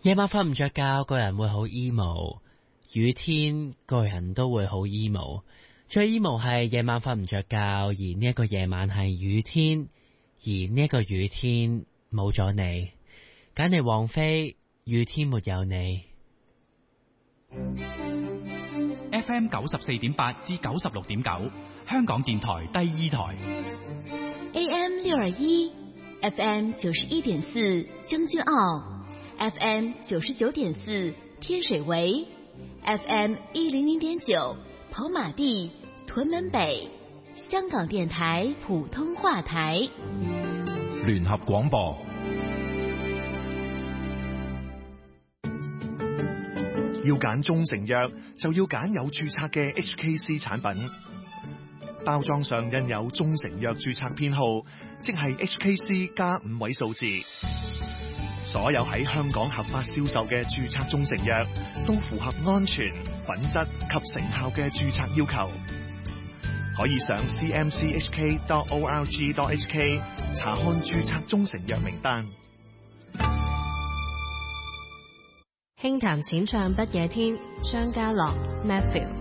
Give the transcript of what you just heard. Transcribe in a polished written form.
夜晚瞓唔着覺，個人會好 emo。雨天個人都會好 emo。最 emo 係夜晚瞓唔着覺，而呢一個夜晚係雨天，而呢一個雨天冇咗你。簡妮王菲，雨天沒有你。 FM 94.8至96.9，香港電台第二台。 AM 621 FM 91.4將軍澳 FM 99.4天水圍 FM 100.9跑馬地屯門北，香港電台普通話台。 聯合廣播。 要揀中成藥，就要揀有註冊嘅 HKC 產品。包裝上印有中成藥註冊編號，即係 HKC 加5位數字。所有喺香港合法銷售嘅註冊中成藥，都符合安全、品質及成效嘅註冊要求。可以上 cmchk.org.hk 查看註冊中成藥名單。 輕談淺唱不夜天，張家樂 Matthew。